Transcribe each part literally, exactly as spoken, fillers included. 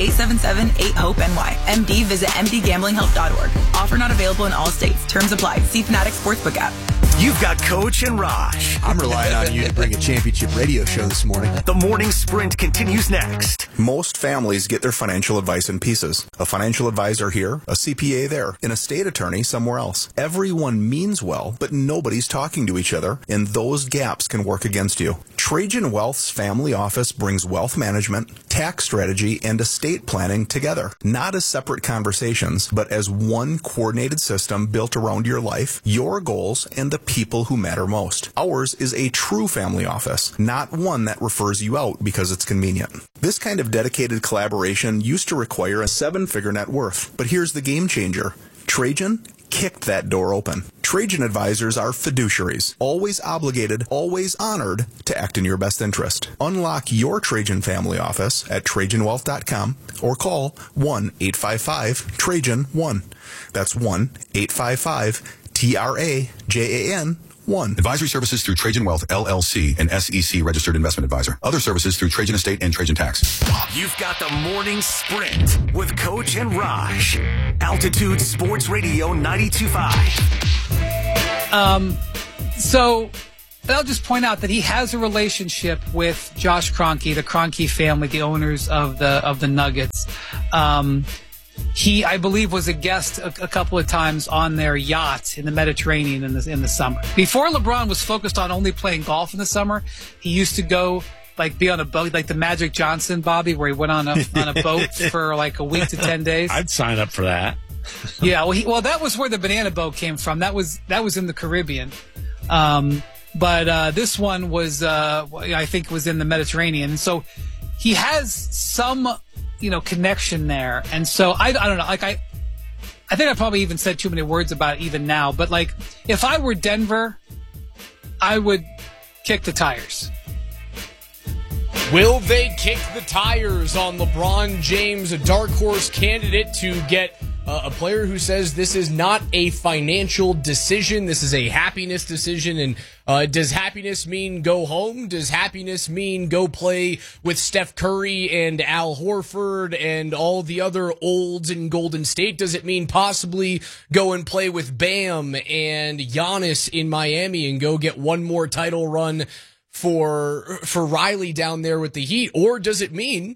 eight seven seven, eight, HOPE, N Y. M D, visit m d gambling help dot org. Offer not available in all states. Terms apply. See Fanatics Sportsbook app. You've got Coach and Raj. I'm relying on you to bring a championship radio show this morning. The morning sprint continues next. Most families get their financial advice in pieces. A financial advisor here, a C P A there, an estate attorney somewhere else. Everyone means well, but nobody's talking to each other, and those gaps can work against you. Trajan Wealth's family office brings wealth management, tax strategy, and estate planning together. Not as separate conversations, but as one coordinated system built around your life, your goals, and the people who matter most. Ours is a true family office, not one that refers you out because it's convenient. This kind of dedicated collaboration used to require a seven-figure net worth, but here's the game changer. Trajan kicked that door open. Trajan advisors are fiduciaries, always obligated, always honored to act in your best interest. Unlock your Trajan family office at trajan wealth dot com or call one eight five five Trajan one. That's one eight five five T R A J A N one. Advisory services through Trajan Wealth, L L C, an S E C registered investment advisor. Other services through Trajan Estate and Trajan Tax. You've got the morning sprint with Coach and Raj. Altitude Sports Radio ninety-two point five. Um, so I'll just point out that he has a relationship with Josh Kroenke, the Kroenke family, the owners of the of the Nuggets. Um, He, I believe, was a guest a, a couple of times on their yacht in the Mediterranean in the, in the summer. Before LeBron was focused on only playing golf in the summer, he used to go, like, be on a boat, like the Magic Johnson, Bobby, where he went on a on a boat for, like, a week to ten days. I'd sign up for that. Yeah, well, he, well, that was where the banana boat came from. That was that was in the Caribbean. Um, but uh, this one was, uh, I think, was in the Mediterranean. So he has some, you know, connection there. And so I, I don't know, like I, I think I probably even said too many words about it even now, but like if I were Denver, I would kick the tires. Will they kick the tires on LeBron James, a dark horse candidate to get uh, a player who says this is not a financial decision, this is a happiness decision? And uh, does happiness mean go home? Does happiness mean go play with Steph Curry and Al Horford and all the other olds in Golden State? Does it mean possibly go and play with Bam and Giannis in Miami and go get one more title run for for Riley down there with the Heat? Or does it mean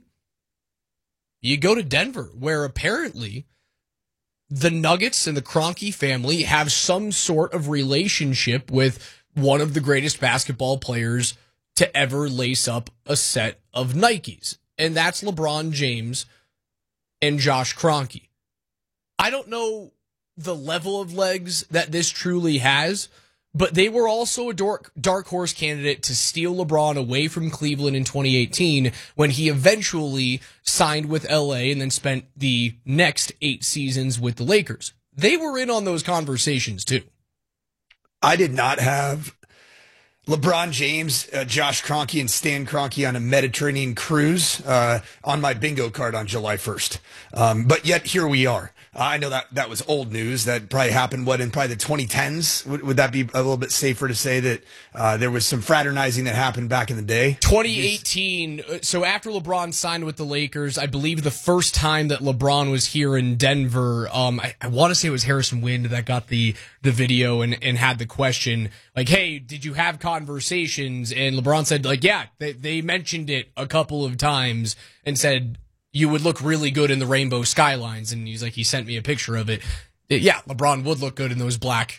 you go to Denver, where apparently the Nuggets and the Kroenke family have some sort of relationship with one of the greatest basketball players to ever lace up a set of Nikes, and that's LeBron James and Josh Kroenke. I don't know the level of legs that this truly has, but they were also a dark, dark horse candidate to steal LeBron away from Cleveland in twenty eighteen when he eventually signed with L A and then spent the next eight seasons with the Lakers. They were in on those conversations too. I did not have LeBron James, uh, Josh Kroenke, and Stan Kroenke on a Mediterranean cruise uh, on my bingo card on July first. Um, but yet here we are. I know that that was old news. That probably happened, what, in probably the twenty tens? Would, would that be a little bit safer to say that uh, there was some fraternizing that happened back in the day? twenty eighteen. So after LeBron signed with the Lakers, I believe the first time that LeBron was here in Denver, um, I, I want to say it was Harrison Wind that got the, the video and, and had the question, like, hey, did you have conversations? And LeBron said, like, yeah, they, they mentioned it a couple of times and said, you would look really good in the rainbow skylines. And he's like, he sent me a picture of it. it yeah, LeBron would look good in those black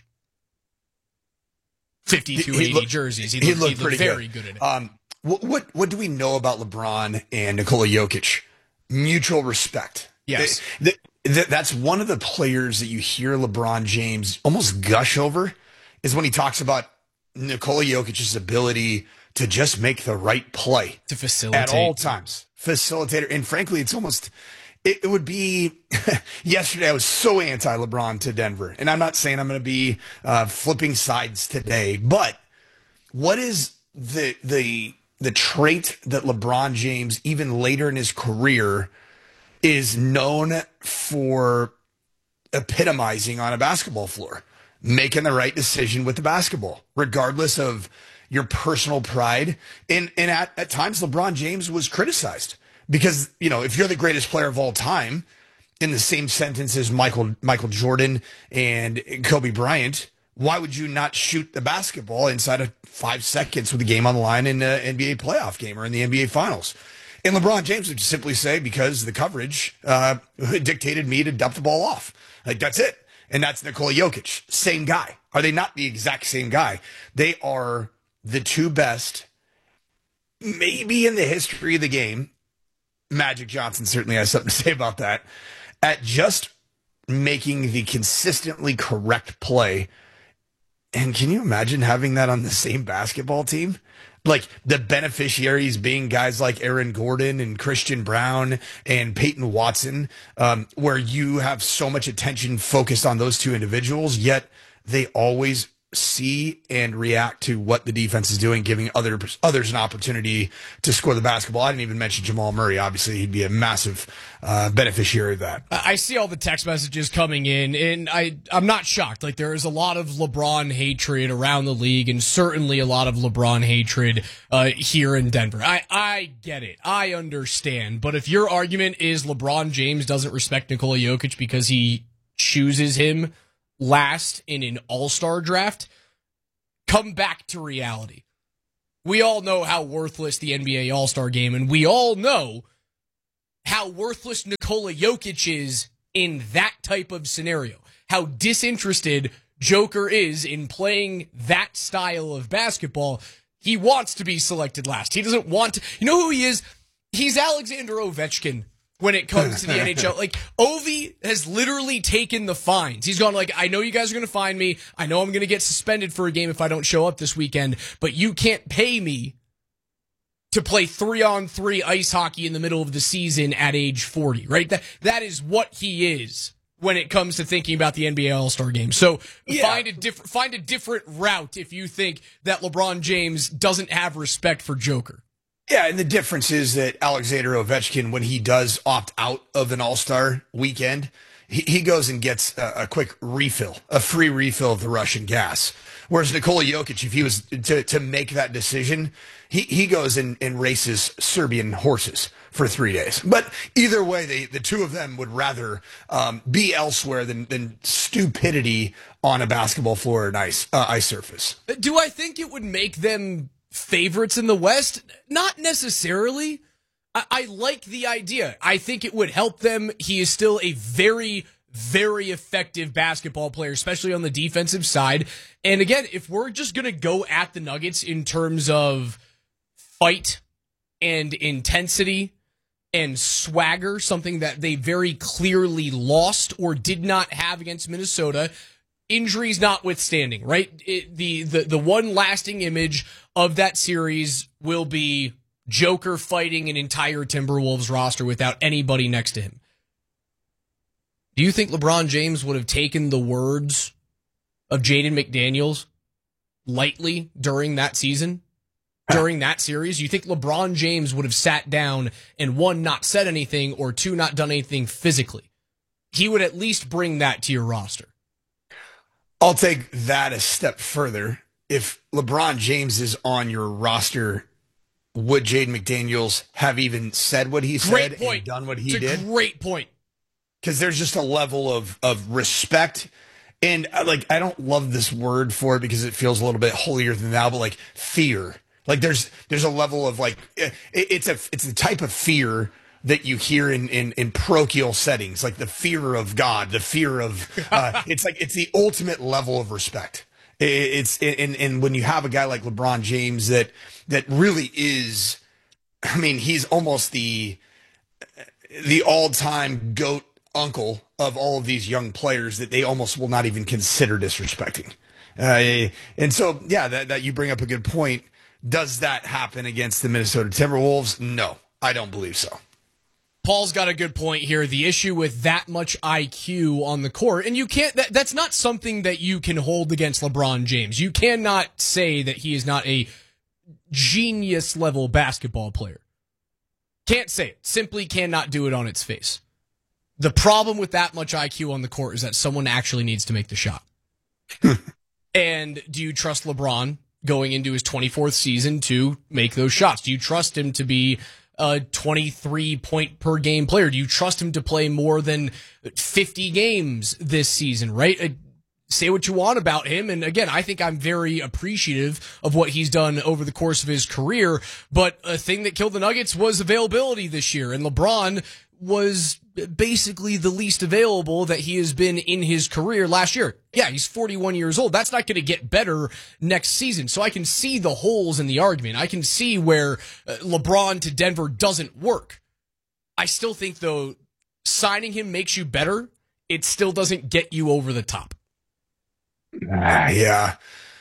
fifty-two eighty look, jerseys. He'd he look, looked he'd look pretty very good. good at it. Um, what, what, what do we know about LeBron and Nikola Jokic? Mutual respect. Yes. The, the, that's one of the players that you hear LeBron James almost gush over, is when he talks about Nikola Jokic's ability to just make the right play. To facilitate. At all times. Facilitator. And frankly, it's almost, it, it would be, yesterday I was so anti-LeBron to Denver. And I'm not saying I'm going to be uh, flipping sides today, but what is the, the, the trait that LeBron James, even later in his career, is known for epitomizing on a basketball floor? Making the right decision with the basketball, regardless of your personal pride. And, and at, at times, LeBron James was criticized Because, you know, if you're the greatest player of all time in the same sentence as Michael Michael Jordan and Kobe Bryant, why would you not shoot the basketball inside of five seconds with the game on the line in an N B A playoff game or in the N B A Finals? And LeBron James would simply say, because the coverage uh, dictated me to dump the ball off. Like, that's it. And that's Nikola Jokic. Same guy. Are they not the exact same guy? They are the two best, maybe in the history of the game. Magic Johnson certainly has something to say about that, at just making the consistently correct play. And can you imagine having that on the same basketball team? Like, the beneficiaries being guys like Aaron Gordon and Christian Brown and Peyton Watson, um, where you have so much attention focused on those two individuals, yet they always see and react to what the defense is doing, giving other others an opportunity to score the basketball. I didn't even mention Jamal Murray. Obviously, he'd be a massive uh, beneficiary of that. I see all the text messages coming in, and I, I'm not shocked. Like, there is a lot of LeBron hatred around the league, and certainly a lot of LeBron hatred uh, here in Denver. I, I get it. I understand. But if your argument is LeBron James doesn't respect Nikola Jokic because he chooses him last in an all-star draft, come back to reality. We all know how worthless the N B A All-Star game, and we all know how worthless Nikola Jokic is in that type of scenario. How disinterested Joker is in playing that style of basketball. He wants to be selected last. He doesn't want to. You know who he is? He's Alexander Ovechkin. When it comes to the N H L, like, Ovi has literally taken the fines. He's gone like, I know you guys are going to fine me. I know I'm going to get suspended for a game if I don't show up this weekend, but you can't pay me to play three on three ice hockey in the middle of the season at age forty, right? That, that is what he is when it comes to thinking about the N B A All-Star game. So yeah. find a different, find a different route if you think that LeBron James doesn't have respect for Joker. Yeah, and the difference is that Alexander Ovechkin, when he does opt out of an All-Star weekend, he, he goes and gets a, a quick refill, a free refill of the Russian gas. Whereas Nikola Jokic, if he was to, to make that decision, he, he goes and, and races Serbian horses for three days. But either way, they, the two of them would rather um, be elsewhere than, than stupidity on a basketball floor or an ice, uh, ice surface. Do I think it would make them favorites in the West? Not necessarily. I, I like the idea. I think it would help them. He is still a very, very effective basketball player, especially on the defensive side. And again, if we're just going to go at the Nuggets in terms of fight and intensity and swagger, something that they very clearly lost or did not have against Minnesota, injuries notwithstanding, right? It, the, the the one lasting image of that series will be Joker fighting an entire Timberwolves roster without anybody next to him. Do you think LeBron James would have taken the words of Jaden McDaniels lightly during that season, during that series? You think LeBron James would have sat down and, one, not said anything, or two, not done anything physically? He would at least bring that to your roster. I'll take that a step further. If LeBron James is on your roster, would Jaden McDaniels have even said what he great said point. and done what he it's a did? Great point. Because there's just a level of, of respect. And like, I don't love this word for it because it feels a little bit holier than thou, but like fear. Like there's there's a level of like, it, it's a it's the type of fear that you hear in, in, in parochial settings, like the fear of God, the fear of, uh, it's like, it's the ultimate level of respect. It's, and, and when you have a guy like LeBron James that, that really is, I mean, he's almost the, the all-time GOAT uncle of all of these young players that they almost will not even consider disrespecting. Uh, and so, yeah, that, that you bring up a good point. Does that happen against the Minnesota Timberwolves? No, I don't believe so. Paul's got a good point here. The issue with that much I Q on the court, and you can't, that, that's not something that you can hold against LeBron James. You cannot say that he is not a genius level basketball player. Can't say it. Simply cannot do it on its face. The problem with that much I Q on the court is that someone actually needs to make the shot. And do you trust LeBron going into his twenty-fourth season to make those shots? Do you trust him to be a twenty-three point per game player? Do you trust him to play more than fifty games this season, right? Uh, say what you want about him. And again, I think I'm very appreciative of what he's done over the course of his career. But a thing that killed the Nuggets was availability this year. And LeBron was basically the least available that he has been in his career last year. Yeah, he's forty-one years old. That's not going to get better next season. So I can see the holes in the argument. I can see where uh, LeBron to Denver doesn't work. I still think, though, signing him makes you better. It still doesn't get you over the top. Uh, yeah.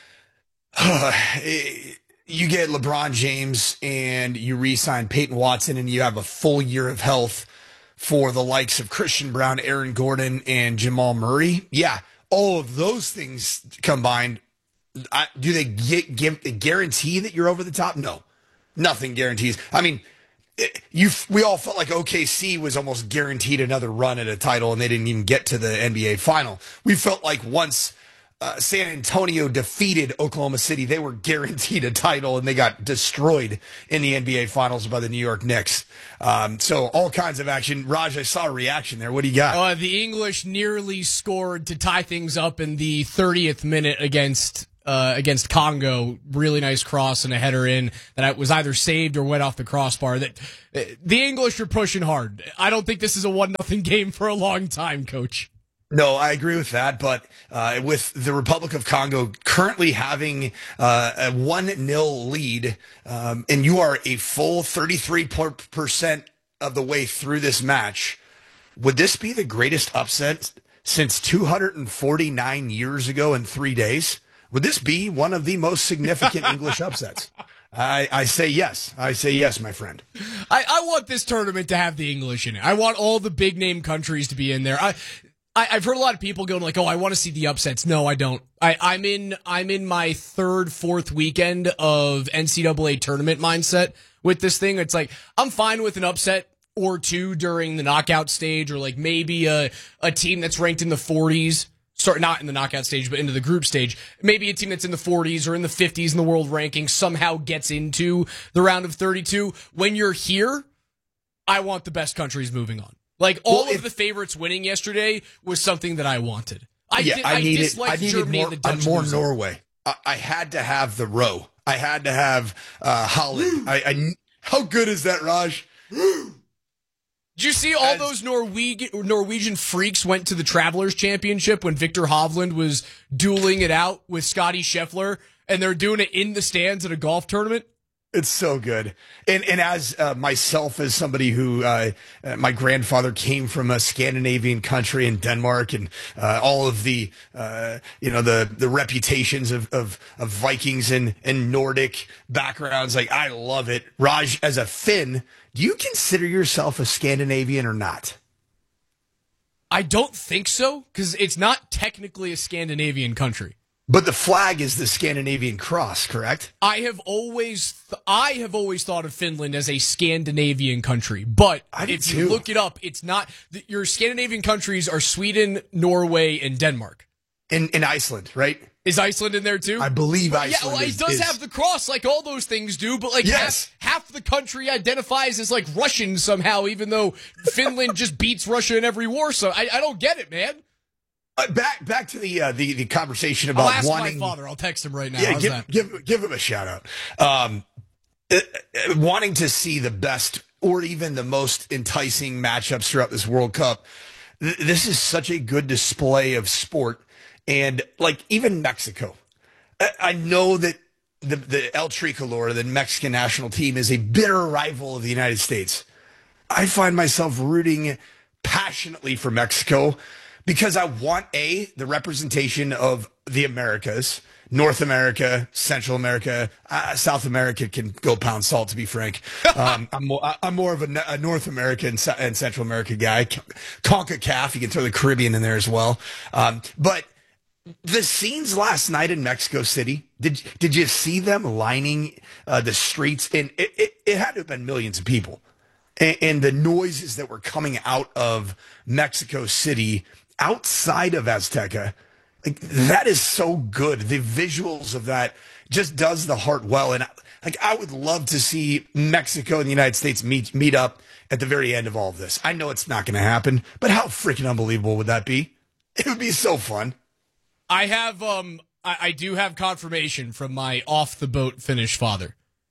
You get LeBron James and you re-sign Peyton Watson and you have a full year of health for the likes of Christian Brown, Aaron Gordon, and Jamal Murray. Yeah, all of those things combined, I, do they get, give a guarantee that you're over the top? No, nothing guarantees. I mean, it, you we all felt like O K C was almost guaranteed another run at a title, and they didn't even get to the N B A final. We felt like once Uh, San Antonio defeated Oklahoma City, they were guaranteed a title, and they got destroyed in the N B A Finals by the New York Knicks. Um, so all kinds of action. Raj, I saw a reaction there. What do you got? Uh, the English nearly scored to tie things up in the thirtieth minute against uh, against Congo. Really nice cross and a header in that was either saved or went off the crossbar. That uh, the English are pushing hard. I don't think this is a one nothing game for a long time, Coach. No, I agree with that, but uh, with the Republic of Congo currently having uh, a one nil lead, um, and you are a full thirty-three percent of the way through this match, would this be the greatest upset since two hundred forty-nine years ago in three days? Would this be one of the most significant English upsets? I, I say yes. I say yes, my friend. I, I want this tournament to have the English in it. I want all the big-name countries to be in there. I I, I've heard a lot of people going like, "Oh, I want to see the upsets." No, I don't. I, I'm in. I'm in my third, fourth weekend of N C double A tournament mindset with this thing. It's like I'm fine with an upset or two during the knockout stage, or like maybe a a team that's ranked in the forties. Start not in the knockout stage, but into the group stage. Maybe a team that's in the forties or in the fifties in the world ranking somehow gets into the round of thirty-two. When you're here, I want the best countries moving on. Like, all well, of if, the favorites winning yesterday was something that I wanted. I yeah, did, I, I needed, disliked I needed Germany more, and the Dutch more losing. Norway. I, I had to have the row. I had to have uh, Holland. I, I, how good is that, Raj? Did you see all As, those Norwegian, Norwegian freaks went to the Travelers Championship when Victor Hovland was dueling it out with Scotty Scheffler, and they're doing it in the stands at a golf tournament? It's so good. And and as uh, myself, as somebody who, uh, uh, my grandfather came from a Scandinavian country in Denmark, and uh, all of the, uh, you know, the the reputations of, of, of Vikings and, and Nordic backgrounds, like, I love it. Raj, as a Finn, do you consider yourself a Scandinavian or not? I don't think so, because it's not technically a Scandinavian country. But the flag is the Scandinavian cross, correct? I have always, th- I have always thought of Finland as a Scandinavian country. But if too. you look it up, it's not. Th- your Scandinavian countries are Sweden, Norway, and Denmark. In in Iceland, right? Is Iceland in there too? I believe well, Iceland. Yeah, well, it is, does is, have the cross, like all those things do. But like yes. half, half the country identifies as like Russian somehow, even though Finland just beats Russia in every war. So I, I don't get it, man. Uh, back back to the uh, the the conversation about I'll ask wanting. my father. I'll text him right now. Yeah, How's give, that? give give him a shout out. Um, uh, uh, wanting to see the best or even the most enticing matchups throughout this World Cup. Th- this is such a good display of sport, and like even Mexico. I, I know that the the El Tricolor, the Mexican national team, is a bitter rival of the United States. I find myself rooting passionately for Mexico, because I want, A, the representation of the Americas, North America, Central America, uh, South America can go pound salt, to be frank. Um, I'm, more, I'm more of a, a North American and Central America guy. CONCACAF, you can throw the Caribbean in there as well. Um, but the scenes last night in Mexico City, did did you see them lining uh, the streets? And it, it, it had to have been millions of people. And, and the noises that were coming out of Mexico City outside of Azteca, like, that is so good. The visuals of that just does the heart well. And Like, I would love to see Mexico and the United States meet meet up at the very end of all of this. I know it's not going to happen, but how freaking unbelievable would that be? It would be so fun. I have, um, I, I do have confirmation from my off the boat Finnish father.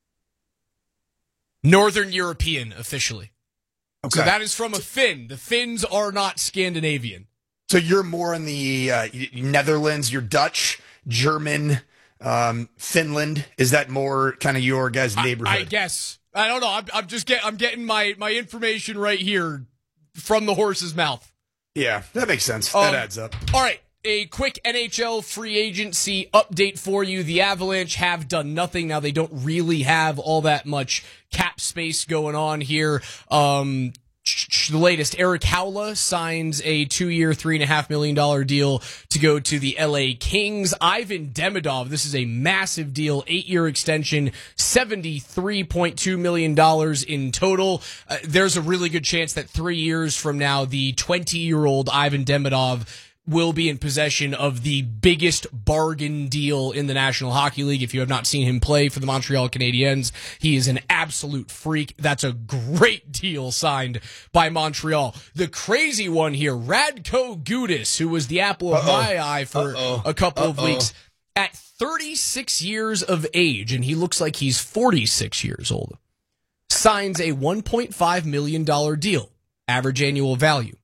Northern European, officially. Okay. So that is from a Finn. The Finns are not Scandinavian. So you're more in the uh, Netherlands, you're Dutch, German, um, Finland. Is that more kind of your guys' neighborhood? I, I guess. I don't know. I'm, I'm just get, I'm getting my, my information right here from the horse's mouth. Yeah, that makes sense. Um, that adds up. All right. A quick N H L free agency update for you. The Avalanche have done nothing. Now, they don't really have all that much cap space going on here. Um, the latest, Eric Howla signs a two-year, three point five million dollars deal to go to the L A Kings. Ivan Demidov, this is a massive deal, eight-year extension, seventy-three point two million dollars in total. Uh, there's a really good chance that three years from now, the twenty-year-old Ivan Demidov will be in possession of the biggest bargain deal in the National Hockey League. If you have not seen him play for the Montreal Canadiens, he is an absolute freak. That's a great deal signed by Montreal. The crazy one here, Radko Gudas, who was the apple of Uh-oh. my eye for Uh-oh. a couple Uh-oh. of weeks, at thirty-six years of age, and he looks like he's forty-six years old, signs a one point five million dollars deal, average annual value,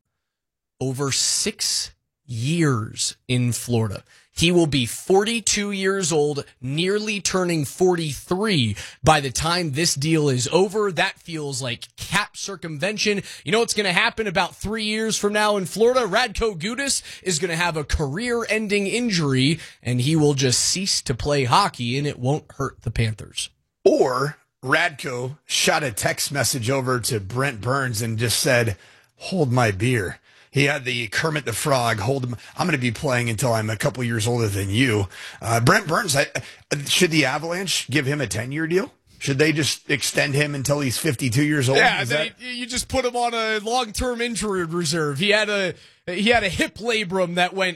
over six years in Florida. He will be forty-two years old, nearly turning forty-three by the time this deal is over. That feels like cap circumvention. You know what's going to happen about three years from now in Florida? Radko Gudas is going to have a career-ending injury, and he will just cease to play hockey, and it won't hurt the Panthers. Or Radko shot a text message over to Brent Burns and just said, "Hold my beer." He had the Kermit the Frog, hold him. I'm going to be playing until I'm a couple years older than you. Uh, Brent Burns, I, should the Avalanche give him a ten-year deal? Should they just extend him until he's fifty-two years old? Yeah, that... he, you just put him on a long-term injury reserve. He had a he had a hip labrum that went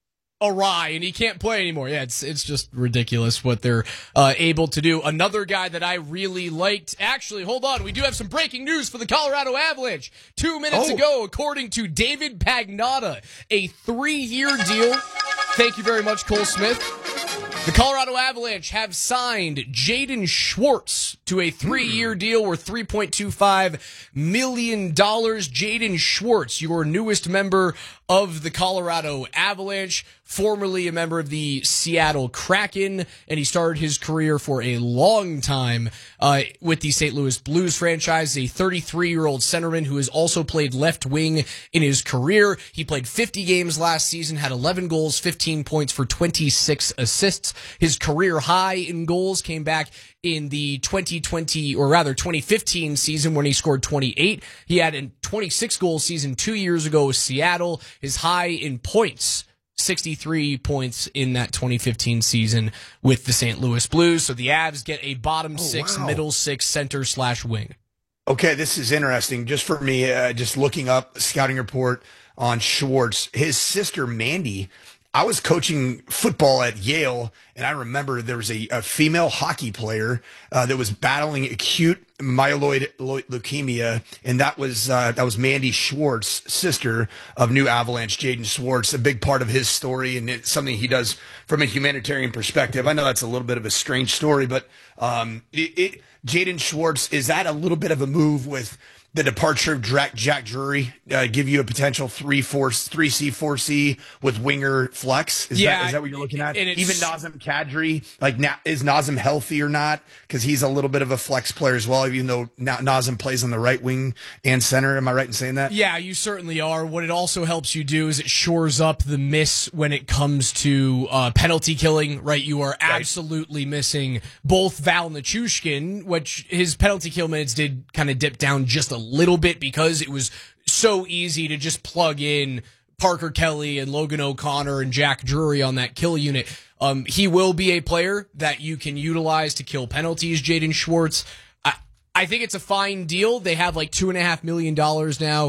awry, and he can't play anymore. Yeah, it's it's just ridiculous what they're uh, able to do. Another guy that I really liked, actually, hold on, we do have some breaking news for the Colorado Avalanche. Two minutes oh. ago, according to David Pagnotta, a three-year deal. Thank you very much, Cole Smith. The Colorado Avalanche have signed Jaden Schwartz to a three-year deal worth three point two five million dollars. Jaden Schwartz, your newest member of the Colorado Avalanche, formerly a member of the Seattle Kraken, and he started his career for a long time uh, with the Saint Louis Blues franchise. A thirty-three-year-old centerman who has also played left wing in his career. He played fifty games last season, had eleven goals, fifteen points for twenty-six assists. His career high in goals came back in the twenty twenty, or rather twenty fifteen season when he scored twenty-eight. He had a twenty-six goal season two years ago with Seattle. His high in points, sixty-three points in that twenty fifteen season with the Saint Louis Blues. So the Avs get a bottom oh, six, wow. middle six, center slash wing. Okay, this is interesting. Just for me, uh, just looking up scouting report on Schwartz, his sister Mandy, I was coaching football at Yale, and I remember there was a, a female hockey player uh, that was battling acute myeloid leukemia, and that was uh, that was Mandy Schwartz, sister of new Avalanche Jaden Schwartz. A big part of his story, and it's something he does from a humanitarian perspective. I know that's a little bit of a strange story, but um, it, it, Jaden Schwartz, is that a little bit of a move with the departure of Jack, Jack Drury, uh, give you a potential three, four, three C, four C with winger flex? Is yeah, that is that what you're looking at? Even Nazem Kadri, like na- is Nazem healthy or not? Because he's a little bit of a flex player as well, even though Na- Nazem plays on the right wing and center. Am I right in saying that? Yeah, you certainly are. What it also helps you do is it shores up the miss when it comes to uh, penalty killing. Right, you are absolutely right. missing both Val Nichushkin, which his penalty kill minutes did kind of dip down just a little bit because it was so easy to just plug in Parker Kelly and Logan O'Connor and Jack Drury on that kill unit. Um, he will be a player that you can utilize to kill penalties, Jaden Schwartz. I, I think it's a fine deal. They have like two and a half million dollars now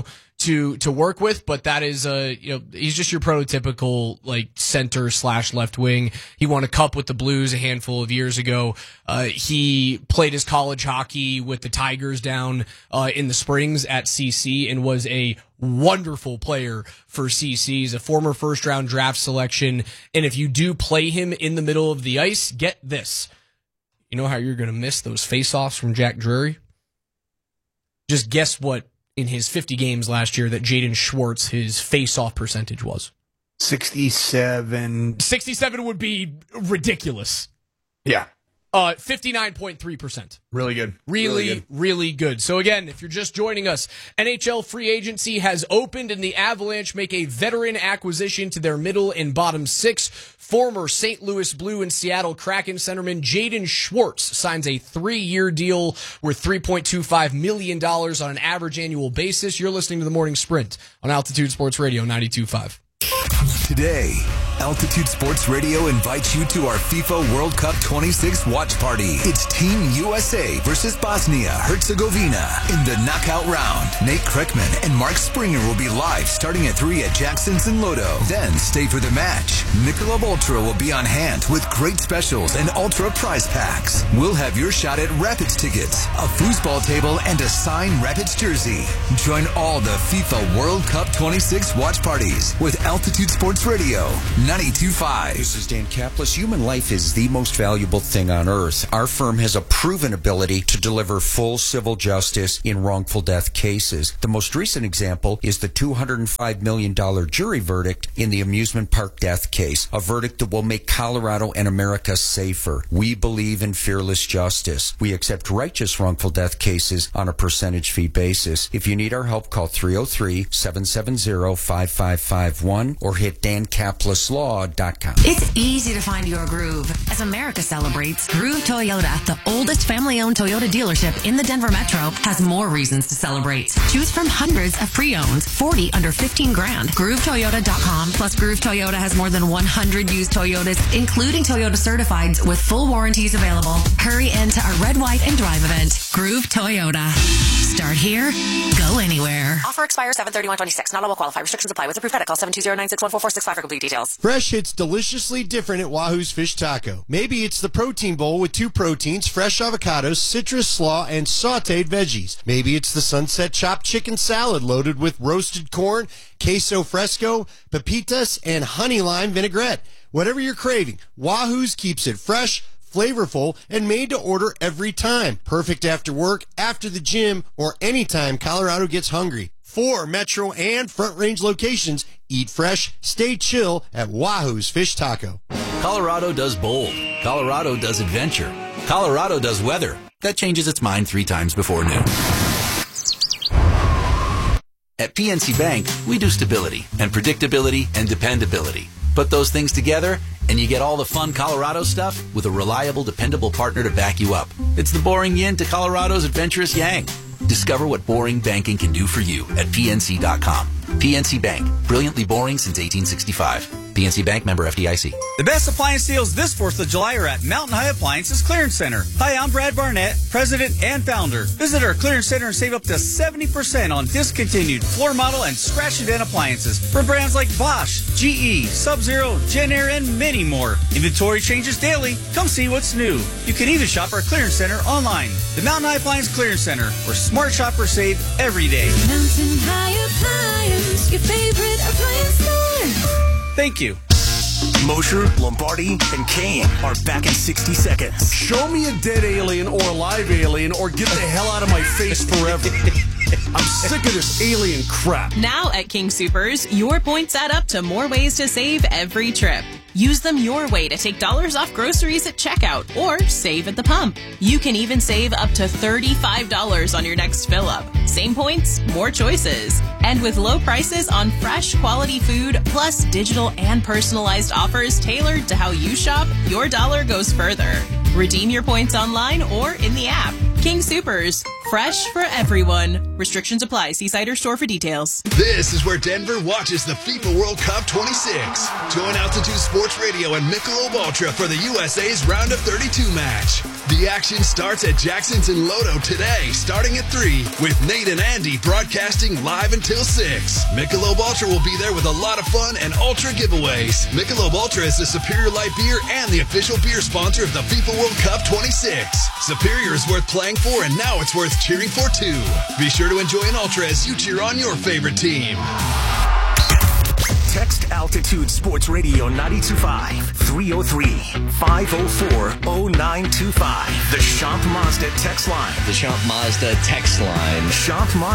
to to work with, but that is a you know he's just your prototypical like center slash left wing. He won a cup with the Blues a handful of years ago. Uh, he played his college hockey with the Tigers down uh, in the Springs at C C and was a wonderful player for C C. He's a former first round draft selection, and if you do play him in the middle of the ice, get this. You know how you're going to miss those face-offs from Jack Drury? Just guess what in his fifty games last year that Jaden Schwartz, his face-off percentage was. sixty-seven. sixty-seven would be ridiculous. Yeah. Uh, fifty-nine point three percent. Really good. Really, really good. really good. So again, if you're just joining us, N H L free agency has opened and the Avalanche make a veteran acquisition to their middle and bottom six. Former Saint Louis Blue and Seattle Kraken centerman Jaden Schwartz signs a three-year deal worth three point two five million dollars on an average annual basis. You're listening to The Morning Sprint on Altitude Sports Radio ninety-two point five. Today, Altitude Sports Radio invites you to our FIFA World Cup twenty-six watch party. It's Team U S A versus Bosnia-Herzegovina in the knockout round. Nate Kreckman and Mark Springer will be live starting at three at Jackson's in Lodo. Then stay for the match. Michelob Ultra will be on hand with great specials and Ultra prize packs. We'll have your shot at Rapids tickets, a foosball table, and a signed Rapids jersey. Join all the FIFA World Cup twenty-six watch parties with Altitude Sports Radio ninety-two point five. This is Dan Kaplis. Human life is the most valuable thing on earth. Our firm has a proven ability to deliver full civil justice in wrongful death cases. The most recent example is the two hundred five million dollars jury verdict in the amusement park death case, a verdict that will make Colorado and America safer. We believe in fearless justice. We accept righteous wrongful death cases on a percentage fee basis. If you need our help, call three oh three, seven seven zero, five five five one or hit dan kaplis law dot com. It's easy to find your groove. As America celebrates, Groove Toyota, the oldest family-owned Toyota dealership in the Denver Metro, has more reasons to celebrate. Choose from hundreds of pre-owned, forty under fifteen grand. groove toyota dot com. Plus, Groove Toyota has more than one hundred used Toyotas, including Toyota Certifieds, with full warranties available. Hurry into our Red, White, and Drive event. Groove Toyota. Start here, go anywhere. Offer expires seven thirty-one twenty-six. Not all will qualify. Restrictions apply. With approved credit, call seven two zero, nine six one, four four six five for complete details. Fresh hits deliciously different at Wahoo's Fish Taco. Maybe it's the protein bowl with two proteins, fresh avocados, citrus slaw, and sauteed veggies. Maybe it's the sunset chopped chicken salad loaded with roasted corn, queso fresco, pepitas, and honey lime vinaigrette. Whatever you're craving, Wahoo's keeps it fresh, flavorful, and made to order every time. Perfect after work, after the gym, or anytime Colorado gets hungry. Four Metro and Front Range locations. Eat fresh, stay chill at Wahoo's Fish Taco. Colorado does bold. Colorado does adventure. Colorado does weather. That changes its mind three times before noon. At P N C Bank, we do stability and predictability and dependability. Put those things together, and you get all the fun Colorado stuff with a reliable, dependable partner to back you up. It's the boring yin to Colorado's adventurous yang. Discover what boring banking can do for you at P N C dot com. P N C Bank, brilliantly boring since eighteen sixty-five. P N C Bank, member F D I C. The best appliance deals this fourth of July are at Mountain High Appliances Clearance Center. Hi, I'm Brad Barnett, president and founder. Visit our clearance center and save up to seventy percent on discontinued floor model and scratch and dent appliances from brands like Bosch, G E, Sub-Zero, Genair, and many more. Inventory changes daily. Come see what's new. You can even shop our clearance center online. The Mountain High Appliance Clearance Center, where smart shoppers save every day. Mountain High Appliance, your favorite appliance store. Thank you. Mosher, Lombardi, and Kane are back in sixty seconds. Show me a dead alien or a live alien or get the hell out of my face forever. I'm sick of this alien crap. Now at King Soopers, your points add up to more ways to save every trip. Use them your way to take dollars off groceries at checkout or save at the pump. You can even save up to thirty-five dollars on your next fill-up. Same points, more choices. And with low prices on fresh, quality food, plus digital and personalized offers tailored to how you shop, your dollar goes further. Redeem your points online or in the app. King Soopers. Fresh for everyone. Restrictions apply. See site or store for details. This is where Denver watches the FIFA World Cup twenty-six. Join Altitude Sports Radio and Michelob Ultra for the U S A's Round of thirty-two match. The action starts at Jackson's in Lodo today, starting at three, with Nate and Andy broadcasting live until six. Michelob Ultra will be there with a lot of fun and Ultra giveaways. Michelob Ultra is the Superior Light Beer and the official beer sponsor of the FIFA World Cup twenty-six. Superior is worth playing for, and now it's worth cheering for too. Be sure to enjoy an Ultra as you cheer on your favorite team. Text Altitude Sports Radio ninety-two point five, three oh three, five oh four, oh nine two five. The Champ Mazda text line. The Champ Mazda text line. Champ Mazda.